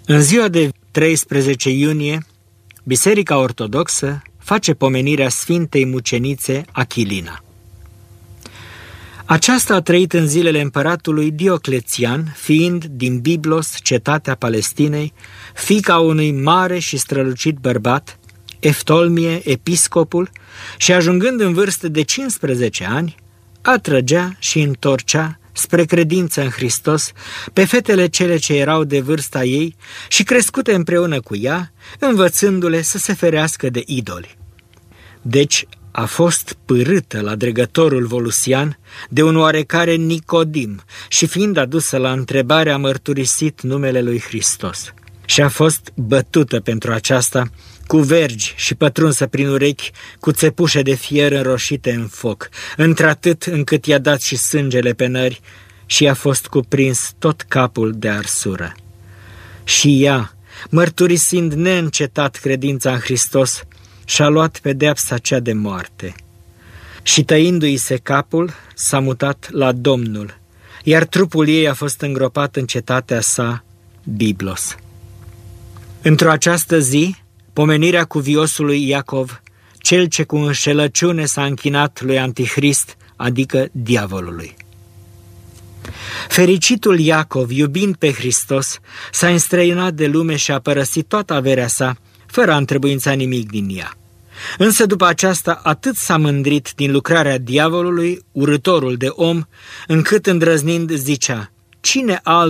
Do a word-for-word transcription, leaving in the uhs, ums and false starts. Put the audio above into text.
În ziua de treisprezece iunie, Biserica Ortodoxă face pomenirea Sfintei Mucenițe Achilina. Aceasta a trăit în zilele împăratului Dioclețian, fiind din Biblos, cetatea Palestinei, fiica unui mare și strălucit bărbat, Eftolmie, episcopul, și ajungând în vârstă de cincisprezece ani, atrăgea și întorcea spre credință în Hristos pe fetele cele ce erau de vârsta ei și crescute împreună cu ea, învățându-le să se ferească de idoli. Deci a fost pârâtă la dregătorul volusian de un oarecare Nicodim și fiind adusă la întrebare a mărturisit numele lui Hristos. Și a fost bătută pentru aceasta cu vergi și pătrunsă prin urechi cu țepușe de fier înroșite în foc, într-atât încât i-a dat și sângele pe nări și i-a fost cuprins tot capul de arsură. Și ea, mărturisind neîncetat credința în Hristos, și-a luat pedeapsa cea de moarte. Și tăindu-i se capul, s-a mutat la Domnul, iar trupul ei a fost îngropat în cetatea sa, Biblos. Într-o această zi, pomenirea cuviosului Iacov, cel ce cu înșelăciune s-a închinat lui Antichrist, adică diavolului. Fericitul Iacov, iubind pe Hristos, s-a înstrăinat de lume și a părăsit toată averea sa, fără a întrebuința nimic din ea. Însă după aceasta atât s-a mândrit din lucrarea diavolului, urâtorul de om, încât îndrăznind zicea: cine alt